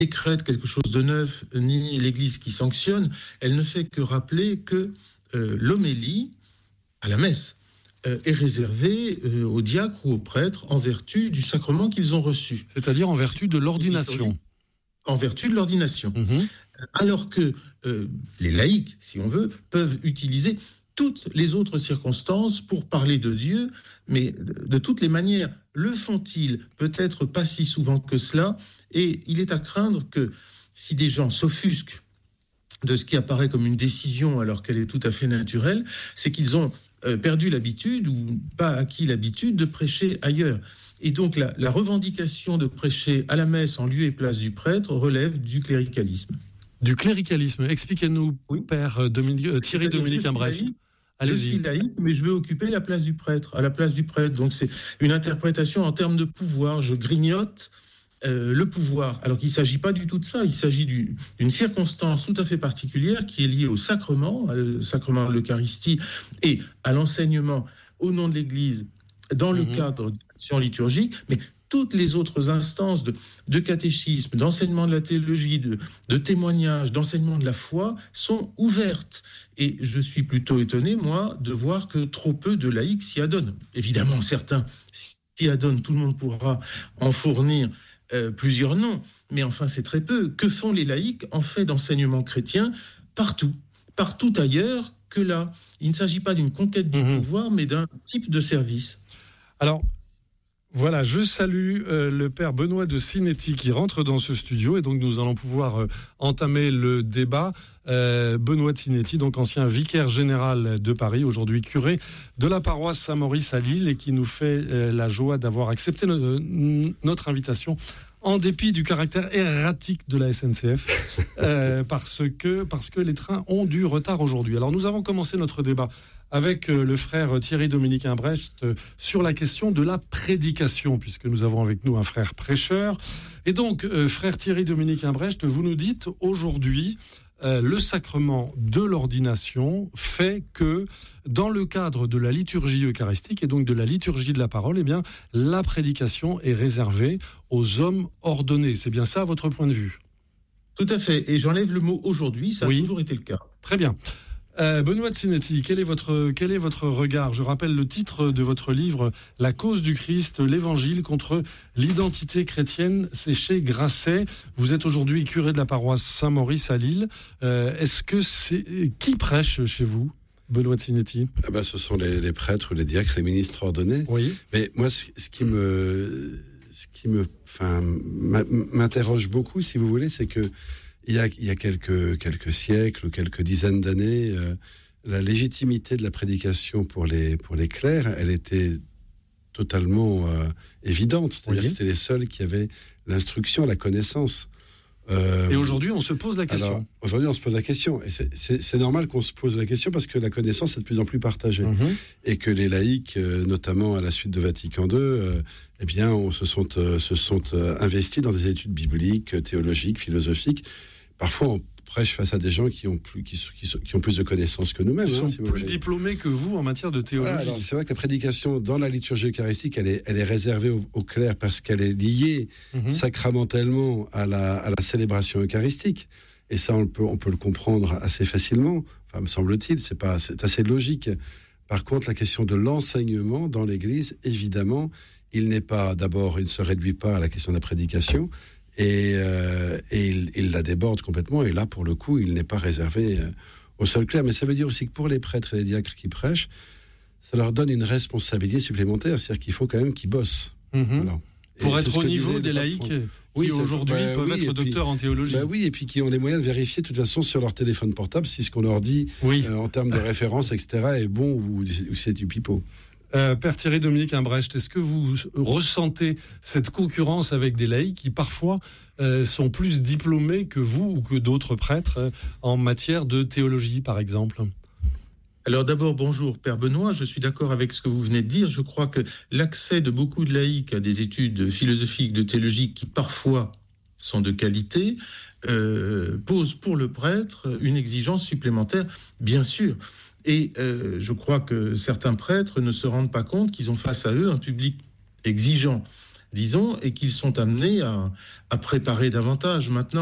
décrète quelque chose de neuf, ni l'Église qui sanctionne. Elle ne fait que rappeler que l'homélie à la messe est réservée aux diacres ou aux prêtres en vertu du sacrement qu'ils ont reçu. C'est-à-dire en vertu de l'ordination. En vertu de l'ordination. Mmh. Alors que les laïcs, si on veut, peuvent utiliser toutes les autres circonstances pour parler de Dieu, mais de toutes les manières. Le font-ils? Peut-être pas si souvent que cela, et il est à craindre que si des gens s'offusquent de ce qui apparaît comme une décision alors qu'elle est tout à fait naturelle, c'est qu'ils ont perdu l'habitude ou pas acquis l'habitude de prêcher ailleurs. Et donc la revendication de prêcher à la messe en lieu et place du prêtre relève du cléricalisme. Du cléricalisme. Expliquez-nous, Oui. Père Thierry Dominique Imbrecht. Je suis laïque, mais je vais occuper la place du prêtre, à la place du prêtre. Donc c'est une interprétation en termes de pouvoir. Je grignote le pouvoir, alors qu'il ne s'agit pas du tout de ça. Il s'agit d'une circonstance tout à fait particulière qui est liée au sacrement de l'Eucharistie et à l'enseignement au nom de l'Église dans le cadre de l'action liturgique, mais toutes les autres instances de catéchisme, d'enseignement de la théologie, de témoignage, d'enseignement de la foi sont ouvertes. Et je suis plutôt étonné, moi, de voir que trop peu de laïcs s'y adonnent. Évidemment, certains s'y adonnent, tout le monde pourra en fournir plusieurs noms, mais enfin, c'est très peu. Que font les laïcs en fait d'enseignement chrétien partout ailleurs que là? Il ne s'agit pas d'une conquête du pouvoir, mais d'un type de service. Alors, voilà, je salue le père Benoît de Sinetti qui rentre dans ce studio et donc nous allons pouvoir entamer le débat. Benoît de Sinetti, donc ancien vicaire général de Paris, aujourd'hui curé de la paroisse Saint-Maurice à Lille et qui nous fait la joie d'avoir accepté notre invitation en dépit du caractère erratique de la SNCF, parce que les trains ont du retard aujourd'hui. Alors nous avons commencé notre débat avec le frère Thierry Dominique Imbrecht sur la question de la prédication, puisque nous avons avec nous un frère prêcheur. Et donc, frère Thierry Dominique Imbrecht, vous nous dites aujourd'hui, le sacrement de l'ordination fait que, dans le cadre de la liturgie eucharistique et donc de la liturgie de la parole, eh bien, la prédication est réservée aux hommes ordonnés. C'est bien ça, votre point de vue? Tout à fait. Et j'enlève le mot aujourd'hui, ça a toujours été le cas. Très bien. Benoît de Sinetti, quel est votre regard? Je rappelle le titre de votre livre, La cause du Christ, l'évangile contre l'identité chrétienne, c'est chez Grasset. Vous êtes aujourd'hui curé de la paroisse Saint-Maurice à Lille. Qui prêche chez vous, Benoît de Sinetti? Ce sont les prêtres, les diacres, les ministres ordonnés. Oui. Mais moi, ce qui m'interroge beaucoup, si vous voulez, c'est que il y a quelques siècles ou quelques dizaines d'années, la légitimité de la prédication pour les clercs, elle était totalement évidente. C'est-à-dire que c'était les seuls qui avaient l'instruction, la connaissance. Et aujourd'hui, on se pose la question. Alors, aujourd'hui, on se pose la question. Et c'est normal qu'on se pose la question parce que la connaissance est de plus en plus partagée. Et que les laïcs, notamment à la suite de Vatican II, se sont investis dans des études bibliques, théologiques, philosophiques. Parfois, on prêche face à des gens qui ont plus de connaissances que nous-mêmes. Ils sont plus diplômés que vous en matière de théologie. Voilà, alors c'est vrai que la prédication dans la liturgie eucharistique, elle est réservée aux clercs parce qu'elle est liée sacramentellement à la célébration eucharistique. Et ça, on peut le comprendre assez facilement. Enfin, me semble-t-il, c'est assez logique. Par contre, la question de l'enseignement dans l'Église, évidemment, il ne se réduit pas à la question de la prédication. Et il la déborde complètement. Et là, pour le coup, il n'est pas réservé aux seuls clercs. Mais ça veut dire aussi que pour les prêtres et les diacres qui prêchent, ça leur donne une responsabilité supplémentaire. C'est-à-dire qu'il faut quand même qu'ils bossent. Voilà. Pour être au niveau des laïcs qui aujourd'hui peuvent être docteurs en théologie. Oui, et puis qui ont les moyens de vérifier de toute façon sur leur téléphone portable si ce qu'on leur dit en termes de référence, etc., est bon ou c'est du pipeau. Père Thierry Dominique Imbrecht, est-ce que vous ressentez cette concurrence avec des laïcs qui parfois sont plus diplômés que vous ou que d'autres prêtres en matière de théologie, par exemple? Alors d'abord, bonjour Père Benoît, je suis d'accord avec ce que vous venez de dire. Je crois que l'accès de beaucoup de laïcs à des études philosophiques, de théologie qui parfois sont de qualité, pose pour le prêtre une exigence supplémentaire, bien sûr. Et je crois que certains prêtres ne se rendent pas compte qu'ils ont face à eux un public exigeant, disons, et qu'ils sont amenés à préparer davantage maintenant.